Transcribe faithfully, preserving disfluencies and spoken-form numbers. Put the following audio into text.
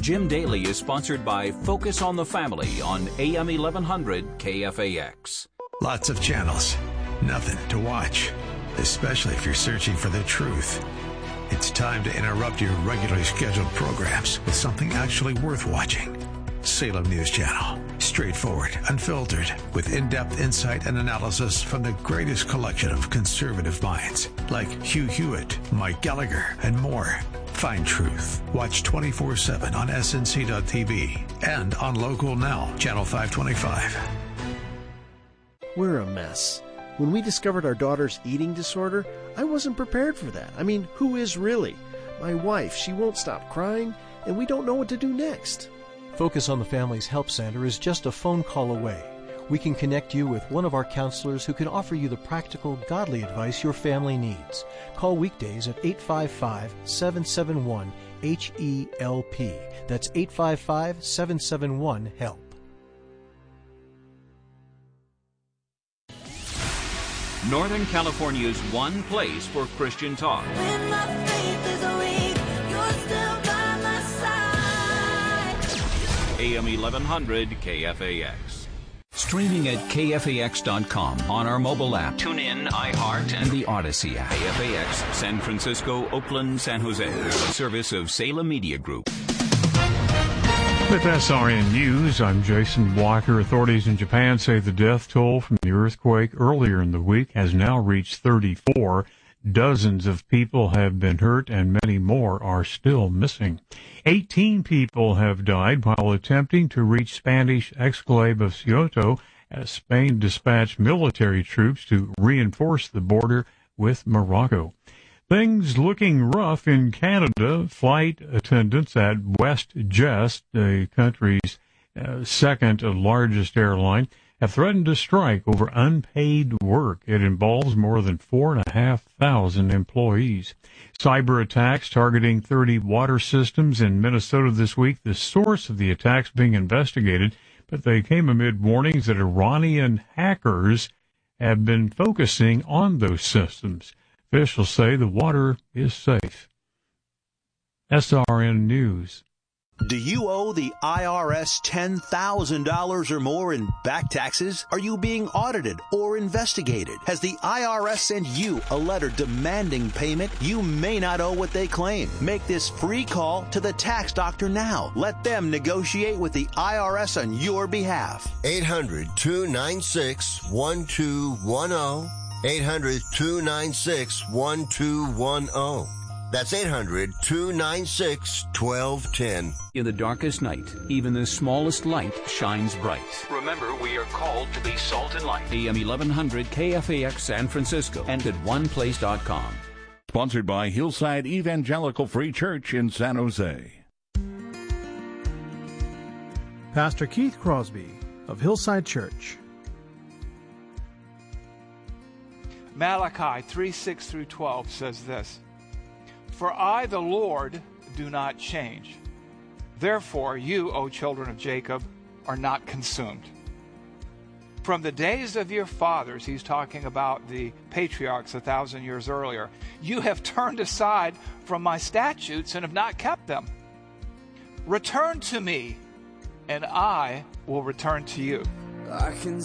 Jim Daly is sponsored by Focus on the Family on A M eleven hundred K F A X. Lots of channels, nothing to watch, especially if you're searching for the truth. It's time to interrupt your regularly scheduled programs with something actually worth watching. Salem News Channel. Straightforward, unfiltered, with in-depth insight and analysis from the greatest collection of conservative minds like Hugh Hewitt, Mike Gallagher, and more. Find truth. Watch twenty-four seven on S N C dot T V and on Local Now, Channel five twenty-five. We're a mess. When we discovered our daughter's eating disorder, I wasn't prepared for that. I mean, who is really? My wife, she won't stop crying, and we don't know what to do next. Focus on the Family's Help Center is just a phone call away. We can connect you with one of our counselors who can offer you the practical, godly advice your family needs. Call weekdays at eight five five, seven seven one, H E L P. That's eight five five, seven seven one, HELP. Northern California's one place for Christian talk. When my faith is weak, you're still by my side. A M eleven hundred K F A X. Streaming at K F A X dot com on our mobile app, TuneIn, iHeart, and the Odyssey app. K F A X, San Francisco, Oakland, San Jose. A service of Salem Media Group. With S R N News, I'm Jason Walker. Authorities in Japan say the death toll from the earthquake earlier in the week has now reached thirty-four. Dozens of people have been hurt and many more are still missing. eighteen people have died while attempting to reach Spanish exclave of Ceuta as Spain dispatched military troops to reinforce the border with Morocco. Things looking rough in Canada. Flight attendants at WestJet, the country's uh, second largest airline, have threatened to strike over unpaid work. It involves more than four and a half thousand employees. Cyber attacks targeting thirty water systems in Minnesota this week. The source of the attacks being investigated, but they came amid warnings that Iranian hackers have been focusing on those systems. Officials say the water is safe. S R N News. Do you owe the I R S ten thousand dollars or more in back taxes? Are you being audited or investigated? Has the I R S sent you a letter demanding payment? You may not owe what they claim. Make this free call to the tax doctor now. Let them negotiate with the I R S on your behalf. eight hundred, two nine six, one two one zero. eight hundred, two nine six, one two one zero. That's eight hundred, two nine six, one two one zero. In the darkest night, even the smallest light shines bright. Remember, we are called to be salt and light. A M eleven hundred K F A X San Francisco and at one place dot com. Sponsored by Hillside Evangelical Free Church in San Jose. Pastor Keith Crosby of Hillside Church. Malachi three, six through twelve says this, "For I, the Lord, do not change. Therefore you, O children of Jacob, are not consumed. From the days of your fathers," he's talking about the patriarchs a thousand years earlier, "you have turned aside from my statutes and have not kept them. Return to me, and I will return to you." I can